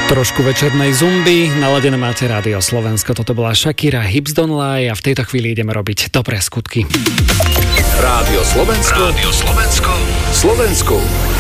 Trošku večernej zumby, naladené máte Rádio Slovensko. Toto bola Shakira, Hips Don't Lie a v tejto chvíli ideme robiť dobré skutky. Rádio Slovensko. Rádio Slovensko. Slovensku.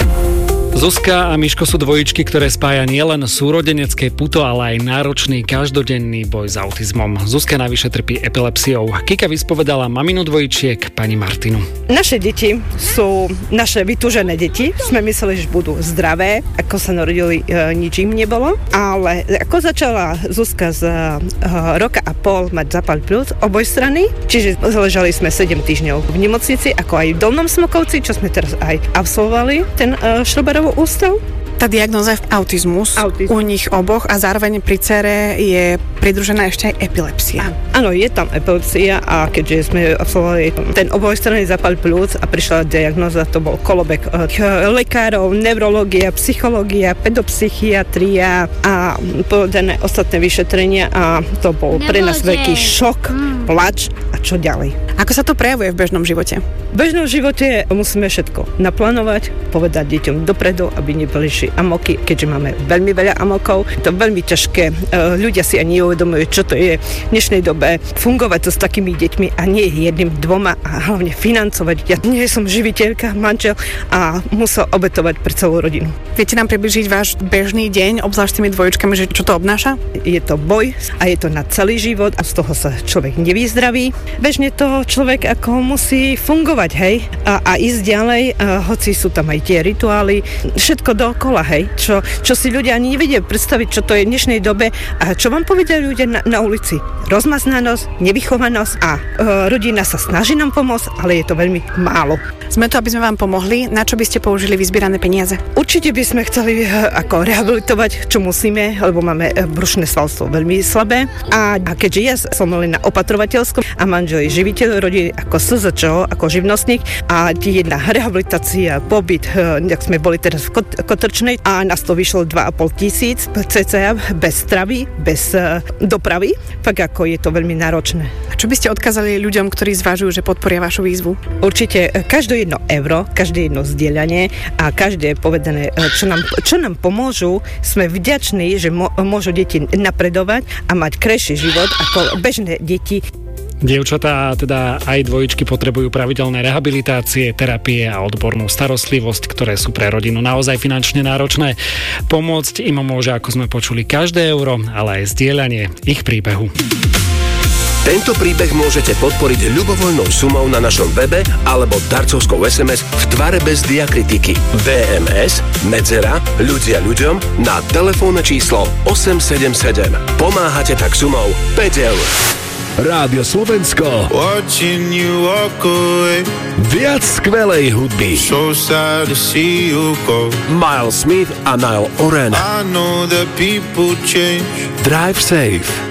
Zuzka a Miško sú dvojičky, ktoré spája nielen súrodenecké puto, ale aj náročný každodenný boj s autizmom. Zuzka navyše trpí epilepsiou. Kika vyspovedala maminu dvojčiek, pani Martinu. Naše deti sú naše vytúžené deti. Sme mysleli, že budú zdravé. Ako sa narodili, nič im nebolo. Ale ako začala Zuzka z roka a pol mať zápal pľúc oboj strany, čiže ležali sme 7 týždňov v nemocnici, ako aj v Dolnom Smokovci, čo sme teraz aj absolvovali, ten Šroberový ústav. Tá diagnóza je autizmus u nich oboch a zároveň pri dcere je pridružená ešte aj epilepsia. Áno, je tam epilepsia a keďže sme absolvovali ten obojstranný zápal pľúc a prišla diagnóza, to bol kolobek lekárov, neurológia, psychológia, pedopsychiatria a povedané ostatné vyšetrenia a to bol pre nás veľký šok, plač a čo ďalej. Ako sa to prejavuje v bežnom živote? V bežnom živote musíme všetko naplánovať, povedať deťom dopredu, aby neprišli amoky, keďže máme veľmi veľa amokov. To je veľmi ťažké. Ľudia si ani neuvedomujú, čo to je v dnešnej dobe fungovať so s takými deťmi a nie jedným, dvoma a hlavne financovať. Ja nie som živiteľka, manžel a musel obetovať pre celú rodinu. Viete nám približiť váš bežný deň, obzvlášť tými dvojičkami, že čo to obnáša? Je to boj a je to na celý život a z toho sa človek nevyzdraví. Bežne to človek ako musí fungovať, hej, a ísť ďalej, hoci sú tam aj tie rituály, všetko dookola, hej, čo si ľudia ani nevedia predstaviť, čo to je v dnešnej dobe a čo vám povedia ľudia na ulici. Rozmaznanosť, nevychovanosť a rodina sa snaží nám pomôcť, ale je to veľmi málo. Sme tu, aby sme vám pomohli. Na čo by ste použili vyzbierané peniaze? Určite by sme chceli ako rehabilitovať, čo musíme, lebo máme brušné svalstvo veľmi slabé a keďže ja som len na opatrovateľskom a manžel je živiteľ rodiny ako SZČO, ako živnostník a jedna rehabilitácia, pobyt, jak sme boli teraz v Kotrčnej a nás to vyšlo 2,5 000 cca bez stravy, bez dopravy, tak ako je to veľmi náročné. A čo by ste odkázali ľuďom, ktorí zvažujú, že podporia vašu výzvu? Určite každé 1 euro, každé jedno zdieľanie a každé povedané, čo nám pomôžu, sme vďační, že môžu deti napredovať a mať krajší život ako bežné deti. Dievčatá, teda aj dvojičky potrebujú pravidelné rehabilitácie, terapie a odbornú starostlivosť, ktoré sú pre rodinu naozaj finančne náročné. Pomôcť im môže, ako sme počuli, každé euro, ale aj zdieľanie ich príbehu. Tento príbeh môžete podporiť ľubovoľnou sumou na našom webe alebo darcovskou SMS v tvare bez diakritiky VMS medzera ľudia ľuďom na telefónne číslo 877. Pomáhate tak sumou 5 eur. Rádio Slovensko. Watching you walk away. Viac skvelej hudby. So sad to see you go. Miles Smith a Niall Horan. I know that people change. Drive safe.